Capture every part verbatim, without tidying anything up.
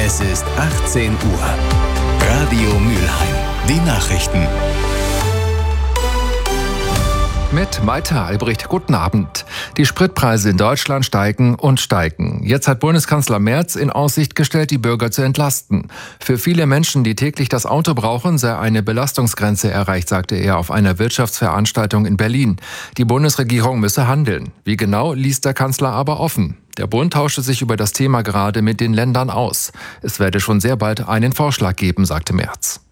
Es ist achtzehn Uhr. Radio Mülheim. Die Nachrichten. Mit Maite Albrecht, guten Abend. Die Spritpreise in Deutschland steigen und steigen. Jetzt hat Bundeskanzler Merz in Aussicht gestellt, die Bürger zu entlasten. Für viele Menschen, die täglich das Auto brauchen, sei eine Belastungsgrenze erreicht, sagte er auf einer Wirtschaftsveranstaltung in Berlin. Die Bundesregierung müsse handeln. Wie genau, ließ der Kanzler aber offen. Der Bund tauschte sich über das Thema gerade mit den Ländern aus. Es werde schon sehr bald einen Vorschlag geben, sagte Merz.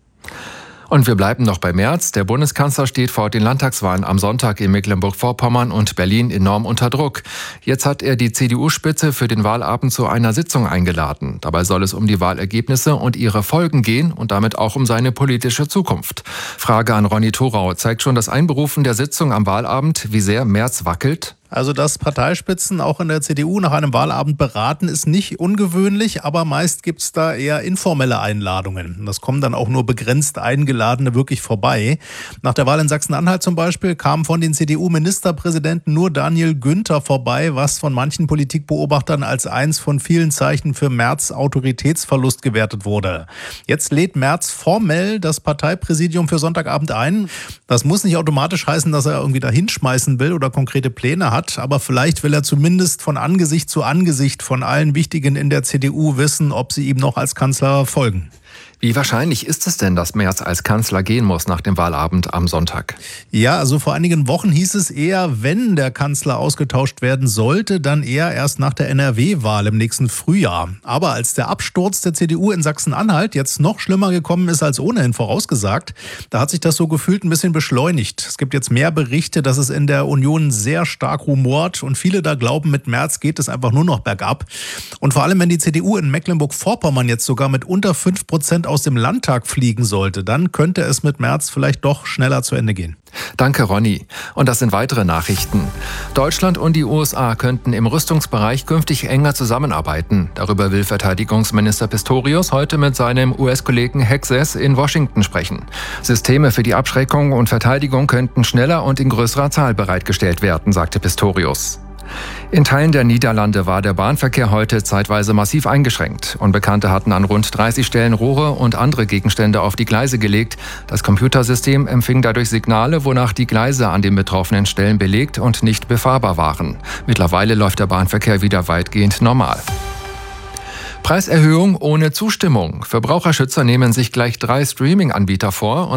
Und wir bleiben noch bei Merz. Der Bundeskanzler steht vor den Landtagswahlen am Sonntag in Mecklenburg-Vorpommern und Berlin enorm unter Druck. Jetzt hat er die C D U-Spitze für den Wahlabend zu einer Sitzung eingeladen. Dabei soll es um die Wahlergebnisse und ihre Folgen gehen und damit auch um seine politische Zukunft. Frage an Ronny Thorau. Zeigt schon das Einberufen der Sitzung am Wahlabend, wie sehr Merz wackelt? Also, dass Parteispitzen auch in der C D U nach einem Wahlabend beraten, ist nicht ungewöhnlich, aber meist gibt es da eher informelle Einladungen. Das kommen dann auch nur begrenzt Eingeladene wirklich vorbei. Nach der Wahl in Sachsen-Anhalt zum Beispiel kam von den C D U-Ministerpräsidenten nur Daniel Günther vorbei, was von manchen Politikbeobachtern als eins von vielen Zeichen für Merz' Autoritätsverlust gewertet wurde. Jetzt lädt Merz formell das Parteipräsidium für Sonntagabend ein. Das muss nicht automatisch heißen, dass er irgendwie da hinschmeißen will oder konkrete Pläne hat. Hat, aber vielleicht will er zumindest von Angesicht zu Angesicht von allen Wichtigen in der C D U wissen, ob sie ihm noch als Kanzler folgen. Wie wahrscheinlich ist es denn, dass Merz als Kanzler gehen muss nach dem Wahlabend am Sonntag? Ja, also vor einigen Wochen hieß es eher, wenn der Kanzler ausgetauscht werden sollte, dann eher erst nach der N R W-Wahl im nächsten Frühjahr. Aber als der Absturz der C D U in Sachsen-Anhalt jetzt noch schlimmer gekommen ist als ohnehin vorausgesagt, da hat sich das so gefühlt ein bisschen beschleunigt. Es gibt jetzt mehr Berichte, dass es in der Union sehr stark rumort und viele da glauben, mit Merz geht es einfach nur noch bergab. Und vor allem, wenn die C D U in Mecklenburg-Vorpommern jetzt sogar mit unter fünf Prozent aus dem Landtag fliegen sollte, dann könnte es mit Merz vielleicht doch schneller zu Ende gehen. Danke, Ronny. Und das sind weitere Nachrichten. Deutschland und die U S A könnten im Rüstungsbereich künftig enger zusammenarbeiten. Darüber will Verteidigungsminister Pistorius heute mit seinem U S-Kollegen Hexes in Washington sprechen. Systeme für die Abschreckung und Verteidigung könnten schneller und in größerer Zahl bereitgestellt werden, sagte Pistorius. In Teilen der Niederlande war der Bahnverkehr heute zeitweise massiv eingeschränkt. Unbekannte hatten an rund dreißig Stellen Rohre und andere Gegenstände auf die Gleise gelegt. Das Computersystem empfing dadurch Signale, wonach die Gleise an den betroffenen Stellen belegt und nicht befahrbar waren. Mittlerweile läuft der Bahnverkehr wieder weitgehend normal. Preiserhöhung ohne Zustimmung. Verbraucherschützer nehmen sich gleich drei Streaming-Anbieter vor